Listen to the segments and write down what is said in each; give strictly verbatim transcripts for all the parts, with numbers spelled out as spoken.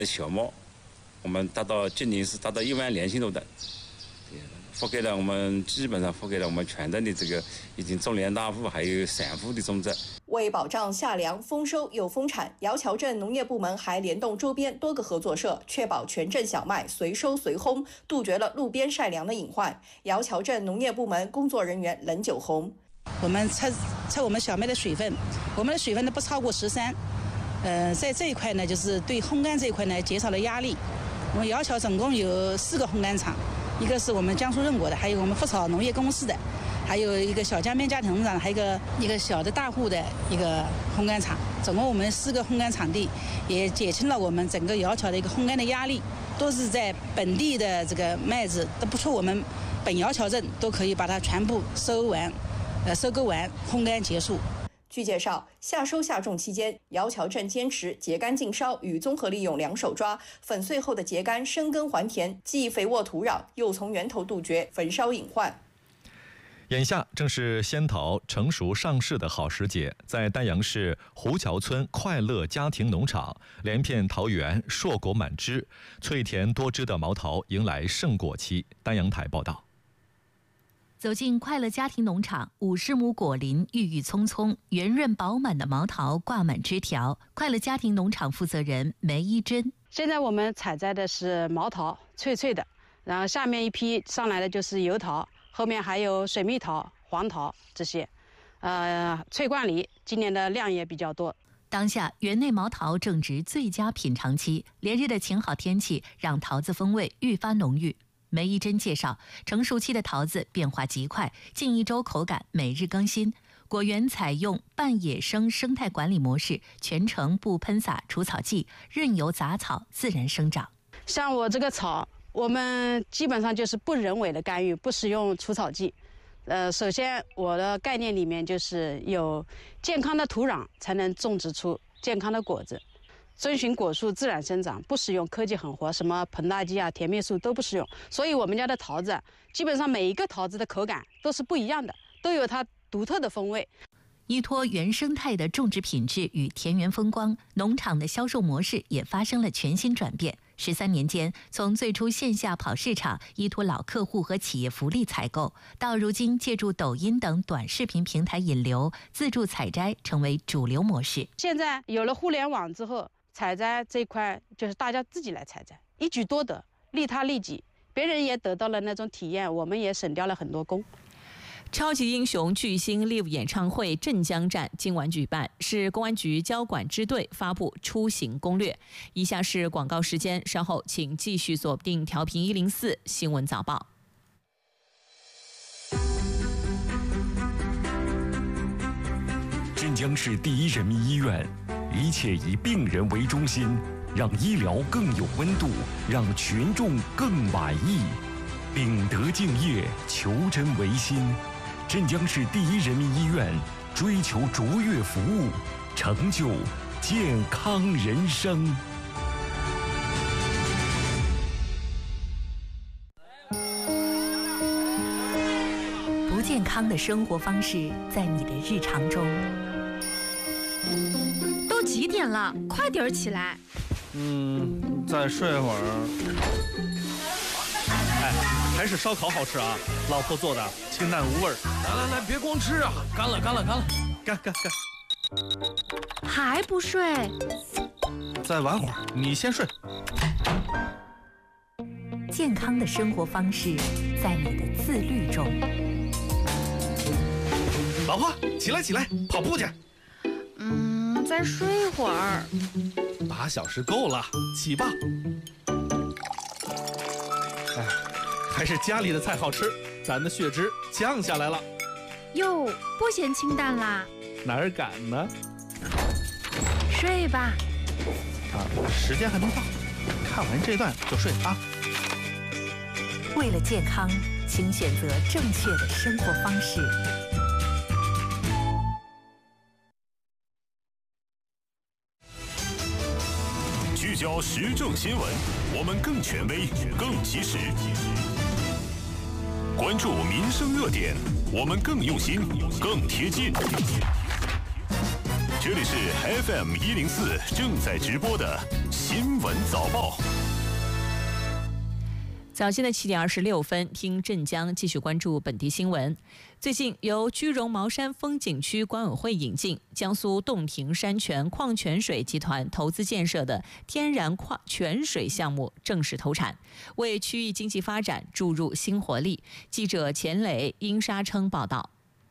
小猫，我们达到今年是达到一万两千多吨，覆盖了我们基本上覆盖了我们全镇的这个已经中粮大户还有散户的种植。 为保障夏粮丰收又丰产，姚桥镇农业部门还联动周边多个合作社，确保全镇小麦随收随烘，杜绝了路边晒粮的隐患。姚桥镇农业部门工作人员冷九红， 我们测测我们小麦的水分，我们的水分呢不超过十三。呃，在这一块呢，就是对烘干这一块呢减少了压力。我们姚桥总共有四个烘干厂，一个是我们江苏润国的，还有我们福草农业公司的，还有一个小江边家庭农场，还有一个一个小的大户的一个烘干厂。总共我们四个烘干场地，也减轻了我们整个姚桥的一个烘干的压力。都是在本地的这个麦子，都不出我们本姚桥镇都可以把它全部收完，呃，收购完，烘干结束。 据介绍，夏收夏种期间，姚桥镇坚持秸秆浸烧与综合利用两手抓，粉碎后的秸秆生根还田，既肥沃土壤，又从源头杜绝焚烧隐患。 眼下正是仙桃成熟上市的好时节，在丹阳市湖桥村快乐家庭农场，连片桃园硕果满枝，脆甜多汁的毛桃迎来盛果期。丹阳台报道。 走进快乐家庭农场，五十亩果林郁郁葱葱，圆润饱满的毛桃挂满枝条。快乐家庭农场负责人梅一珍： 现在我们采摘的是毛桃，脆脆的，然后下面一批上来的就是油桃，后面还有水蜜桃、黄桃这些，呃，翠冠梨今年的量也比较多。 当下园内毛桃正值最佳品尝期，连日的晴好天气让桃子风味愈发浓郁。梅一珍介绍，成熟期的桃子变化极快，近一周口感每日更新。果园采用半野生生态管理模式，全程不喷洒除草剂，任由杂草自然生长。 像我这个草，我们基本上就是不人为的干预，不使用除草剂。呃，首先我的概念里面就是有健康的土壤，才能种植出健康的果子。遵循果树自然生长，不使用科技狠活，什么膨大剂啊、甜蜜素都不使用。所以我们家的桃子，基本上每一个桃子的口感都是不一样的，都有它独特的风味。 依托原生态的种植品质与田园风光，农场的销售模式也发生了全新转变。十三年间，从最初线下跑市场，依托老客户和企业福利采购，到如今借助抖音等短视频平台引流，自助采摘成为主流模式。 现在有了互联网之后，采摘这一块就是大家自己来采摘，一举多得，利他利己，别人也得到了那种体验，我们也省掉了很多工。 超级英雄巨星 Live 演唱会镇江站今晚举办，市公安局交管支队发布出行攻略。以下是广告时间，稍后请继续锁定调频一零四新闻早报。 镇江市第一人民医院，一切以病人为中心，让医疗更有温度，让群众更满意。秉德敬业，求真为心。镇江市第一人民医院追求卓越服务，成就健康人生。 不健康的生活方式在你的日常中。 都几点了？快点儿起来！ 嗯，再睡会儿。哎，还是烧烤好吃啊！老婆做的，清淡无味儿。 来来来，别光吃啊，干了干了干了， 干干干！ 还不睡？ 再玩会儿，你先睡。 健康的生活方式在你的自律中。 老婆，起来起来，跑步去。 嗯，再睡会儿。 八小时够了，起吧。哎，还是家里的菜好吃，咱的血脂降下来了。 哟，不嫌清淡啦？ 哪儿敢呢？ 睡吧。 啊，时间还没到，看完这段就睡啊。 为了健康，请选择正确的生活方式。 聚焦时政新闻，我们更权威、更及时；关注民生热点，我们更用心、更贴近。 这里是 F M 一零四正在直播的新闻早报。 早间的七点二十六分，听镇江继续关注本地新闻。最近，由居荣茅山风景区管委会引进、江苏洞庭山泉矿泉水集团投资建设的天然矿泉水项目正式投产，为区域经济发展注入新活力。记者钱磊、殷沙称报道。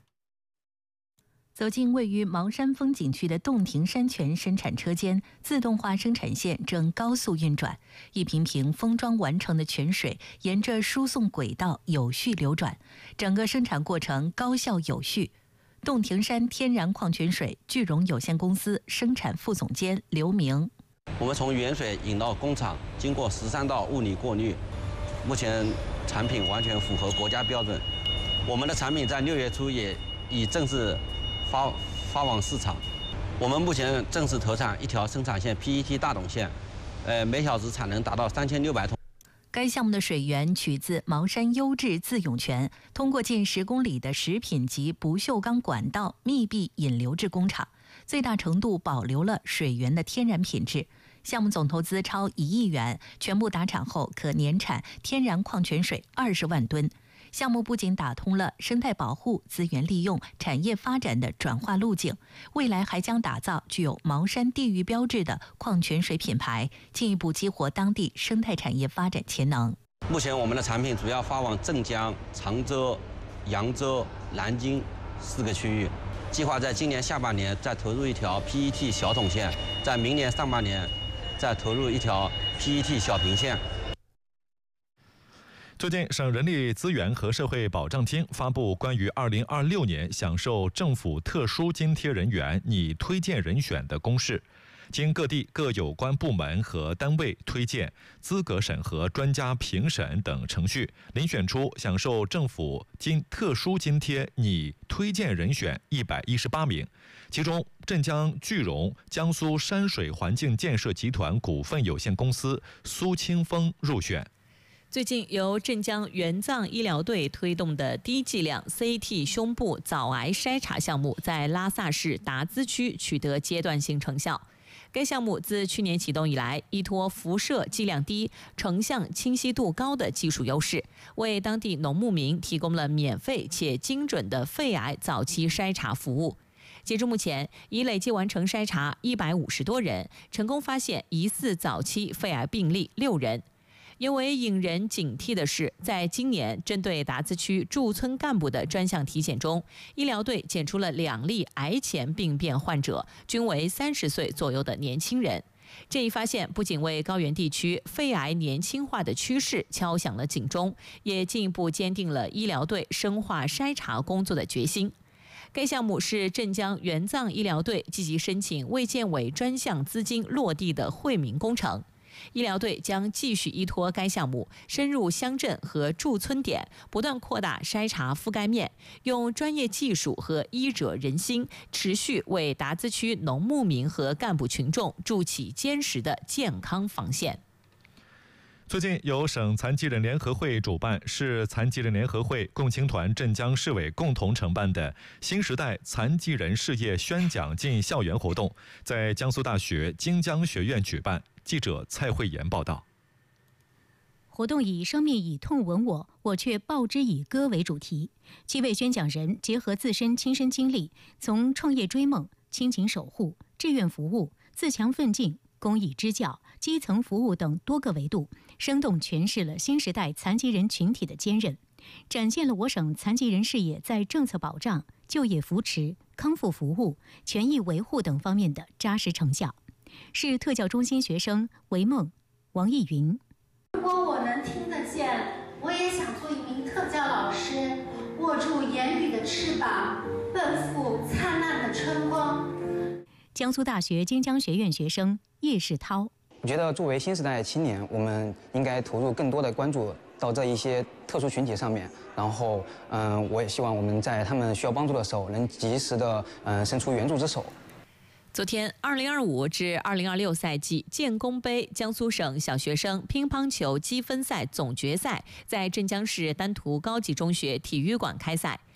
走进位于茅山风景区的洞庭山泉生产车间，自动化生产线正高速运转，一瓶瓶封装完成的泉水沿着输送轨道有序流转，整个生产过程高效有序。洞庭山天然矿泉水聚荣有限公司生产副总监刘明： 我们从原水引到工厂，经过十三道物理过滤，目前产品完全符合国家标准。我们的产品在六月初也已正式发发往市场。我们目前正式投产一条生产线 P E T 大桶线，呃，每小时产能达到三千六百桶。 该项目的水源取自茅山优质自涌泉，通过近十公里的食品级不锈钢管道密闭引流至工厂，最大程度保留了水源的天然品质。项目总投资超一亿元，全部达产后可年产天然矿泉水二十万吨。项目不仅打通了生态保护、资源利用、产业发展的转化路径，未来还将打造具有茅山地域标志的矿泉水品牌，进一步激活当地生态产业发展潜能。 目前我们的产品主要发往镇江、常州、扬州、南京四个区域，计划在今年下半年再投入一条 P E T 小桶线，在明年上半年再投入一条 P E T 小瓶线。 最近，省人力资源和社会保障厅发布关于二零二六年享受政府特殊津贴人员拟推荐人选的公示，经各地各有关部门和单位推荐、资格审核、专家评审等程序，遴选出享受政府津特殊津贴拟推荐人选一百一十八名，其中镇江聚荣江苏山水环境建设集团股份有限公司苏清峰入选。 最近，由镇江援藏医疗队推动的低剂量 C T 胸部早癌筛查项目，在拉萨市达孜区取得阶段性成效。该项目自去年启动以来，依托辐射剂量低、成像清晰度高的技术优势，为当地农牧民提供了免费且精准的肺癌早期筛查服务。截至目前，已累计完成筛查一百五十多人，成功发现疑似早期肺癌病例六人。尤为引人警惕的是，在今年针对达孜区驻村干部的专项体检中，医疗队检出了两例癌前病变患者，均为三十岁左右的年轻人。这一发现不仅为高原地区肺癌年轻化的趋势敲响了警钟，也进一步坚定了医疗队深化筛查工作的决心。该项目是镇江援藏医疗队积极申请卫健委专项资金落地的惠民工程。医疗队将继续依托该项目，深入乡镇和驻村点，不断扩大筛查覆盖面，用专业技术和医者仁心，持续为达孜区农牧民和干部群众筑起坚实的健康防线。 最近，由省残疾人联合会主办、市残疾人联合会共青团镇江市委共同承办的新时代残疾人事业宣讲进校园活动，在江苏大学京江学院举办。记者蔡慧妍报道。 活动以“生命以痛吻我，我却报之以歌”为主题。七位宣讲人结合自身亲身经历，从创业追梦、亲情守护、志愿服务、自强奋进、公益支教、基层服务等多个维度，生动诠释了新时代残疾人群体的坚韧，展现了我省残疾人事业在政策保障、就业扶持、康复服务、权益维护等方面的扎实成效。市特教中心学生维梦、王艺云。 如果我能听得见，我也想做一名特教老师，握住言语的翅膀，奔赴灿烂的春光。 江苏大学京江学院学生叶世涛。 我觉得作为新时代青年，我们应该投入更多的关注到这一些特殊群体上面，然后，嗯、呃，我也希望我们在他们需要帮助的时候，能及时的，嗯、呃，伸出援助之手。 昨天，二零二五至二零二六赛季建功杯江苏省小学生乒乓球积分赛总决赛在镇江市丹徒高级中学体育馆开赛。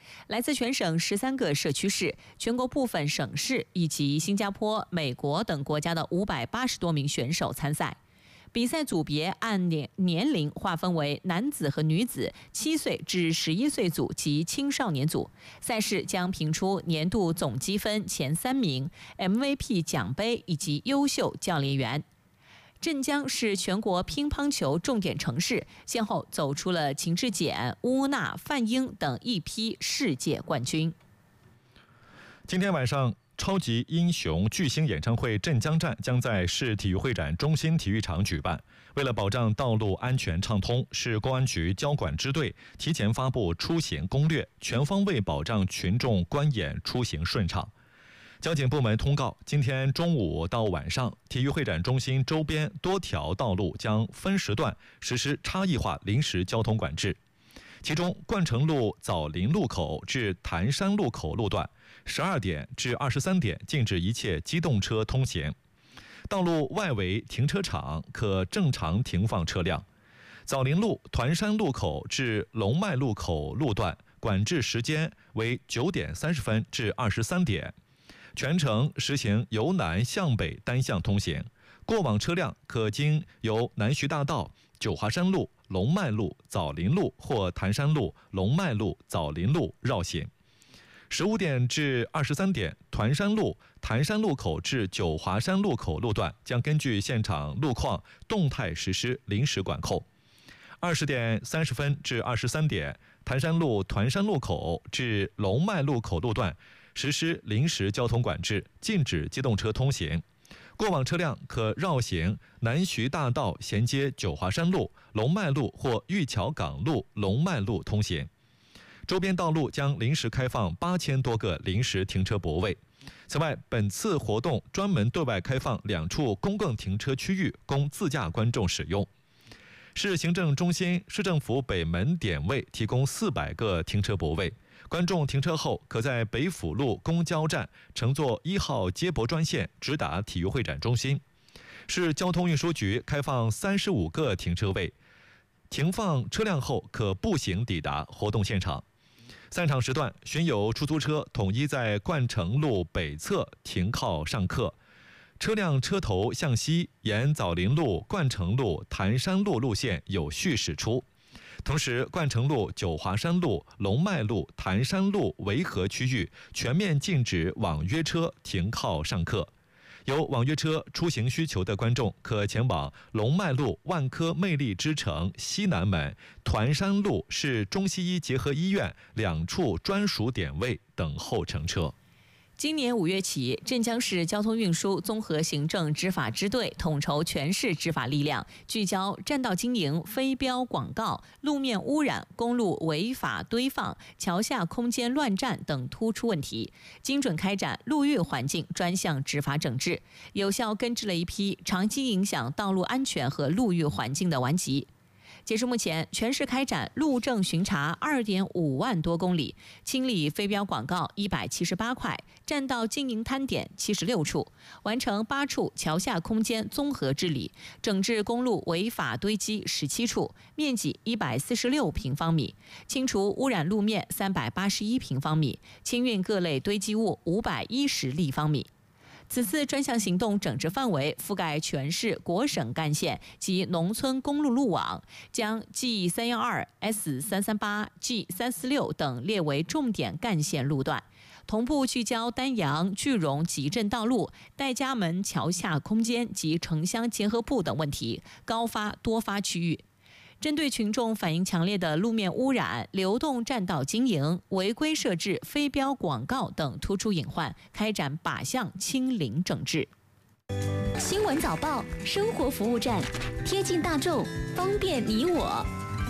来自全省十三个社区市、全国部分省市以及新加坡、美国等国家的五百八十多名选手参赛。比赛组别按年年龄划分为男子和女子、七岁至十一岁组及青少年组。赛事将评出年度总积分前三名、M V P 奖杯以及优秀教练员。镇江是全国乒乓球重点城市，先后走出了秦志简、乌娜、范英等一批世界冠军。 今天晚上，超级英雄巨星演唱会镇江站将在市体育会展中心体育场举办。为了保障道路安全畅通，市公安局交管支队提前发布出行攻略，全方位保障群众观演出行顺畅。交警部门通告，今天中午到晚上，体育会展中心周边多条道路将分时段实施差异化临时交通管制。其中，冠城路枣林路口至潭山路口路段十二点至二十三点禁止一切机动车通行，道路外围停车场可正常停放车辆。枣林路团山路口至龙脉路口路段管制时间为九点三十分至二十三点，全程实行由南向北单向通行，过往车辆可经由南徐大道、九华山路、龙脉路、枣林路或潭山路、龙脉路、枣林路绕行。十五点至二十三点，团山路、潭山路口至九华山路口路段将根据现场路况动态实施临时管控。二十点三十分至二十三点，潭山路、团山路口至龙脉路口路段实施临时交通管制，禁止机动车通行。过往车辆可绕行南徐大道衔接九华山路、龙脉路或玉桥港路、龙脉路通行。周边道路将临时开放八千多个临时停车泊位。此外，本次活动专门对外开放两处公共停车区域供自驾观众使用。市行政中心市政府北门点位提供四百个停车泊位，观众停车后可在北辅路公交站乘坐一号接驳专线直达体育会展中心。市交通运输局开放三十五个停车位，停放车辆后可步行抵达活动现场。散场时段，巡游出租车统一在冠城路北侧停靠上客，车辆车头向西沿枣林路、冠城路、潭山路路线有序驶出。同时，冠城路、九华山路、龙脉路、潭山路围合区域全面禁止网约车停靠上客。有网约车出行需求的观众可前往龙脉路万科魅力之城西南门、团山路市中西医结合医院两处专属点位等候乘车。 今年五月起，镇江市交通运输综合行政执法支队统筹全市执法力量，聚焦占道经营、非标广告、路面污染、公路违法堆放、桥下空间乱占等突出问题，精准开展路域环境专项执法整治，有效根治了一批长期影响道路安全和路域环境的顽疾。截至目前，全市开展路政巡查二点五万多公里，清理非标广告一百七十八块，占道经营摊点七十六处，完成八处桥下空间综合治理，整治公路违法堆积十七处，面积一百四十六平方米，清除污染路面三百八十一平方米，清运各类堆积物五百一十立方米。此次专项行动整治范围覆盖全市国省干线及农村公路路网，将 G 三一二、S 三三八、G 三四六等列为重点干线路段，同步聚焦丹阳、句容集镇道路、戴家门桥下空间及城乡结合部等问题，高发多发区域。针对群众反映强烈的路面污染、流动占道经营、违规设置非标广告等突出隐患，开展靶向清零整治。 新闻早报生活服务站，贴近大众，方便你我。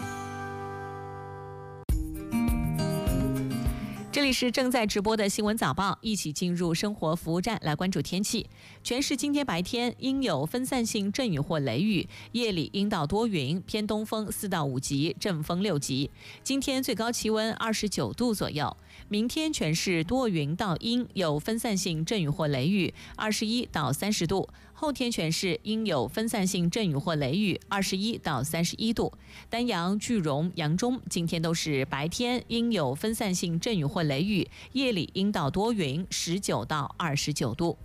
这里是正在直播的新闻早报，一起进入生活服务站来关注天气。全市今天白天应有分散性阵雨或雷雨，夜里阴到多云，偏东风四到五级，阵风六级。今天最高气温二十九度左右。明天全市多云到阴，有分散性阵雨或雷雨，二十一到三十度。后后天全市应有分散性阵雨或雷雨，二十一到三十一度。丹阳、句容、扬中今天都是白天应有分散性阵雨或雷雨，夜里阴到多云，十九到二十九度。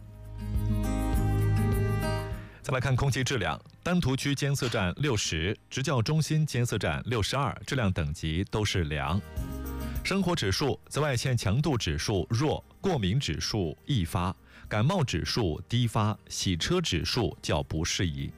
再来看空气质量，丹徒区监测站六十，职教中心监测站六十二，质量等级都是良。生活指数，紫外线强度指数弱，过敏指数易发，感冒指数低发，洗车指数较不适宜。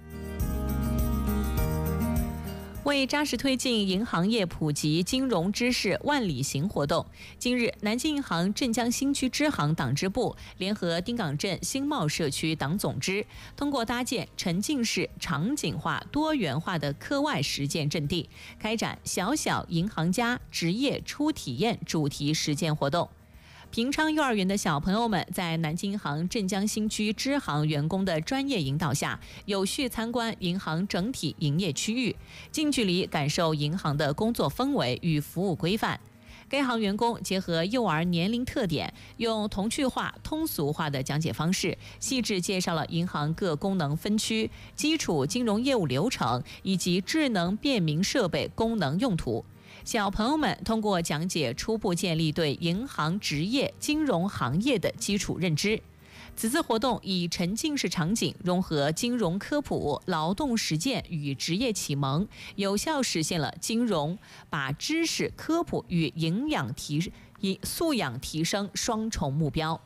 为扎实推进银行业普及金融知识万里行活动，今日南京银行镇江新区支行党支部联合丁岗镇新茂社区党总支，通过搭建沉浸式、场景化、多元化的课外实践阵地，开展小小银行家职业初体验主题实践活动。平昌幼儿园的小朋友们在南京银行镇江新区支行员工的专业引导下，有序参观银行整体营业区域，近距离感受银行的工作氛围与服务规范。该行员工结合幼儿年龄特点，用童趣化、通俗化的讲解方式，细致介绍了银行各功能分区、基础金融业务流程以及智能便民设备功能用途。小朋友们通过讲解，初步建立对银行职业金融行业的基础认知。此次活动以沉浸式场景融合金融科普、劳动实践与职业启蒙，有效实现了金融把知识科普与营养提以素养提升双重目标。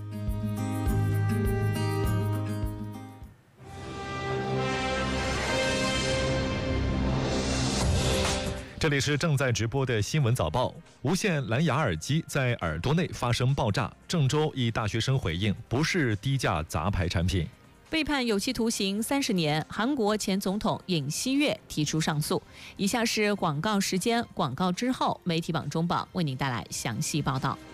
这里是正在直播的新闻早报。无线蓝牙耳机在耳朵内发生爆炸，郑州一大学生回应不是低价杂牌产品。 被判有期徒刑三十年，韩国前总统尹锡悦提出上诉。以下是广告时间，广告之后，媒体榜中榜为您带来详细报道。